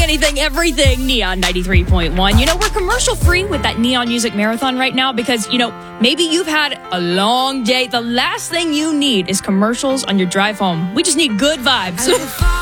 anything, everything. Neon 93.1. You know, we're commercial free with that Neon Music Marathon right now because, you know, maybe you've had a long day. The last thing you need is commercials on your drive home. We just need good vibes.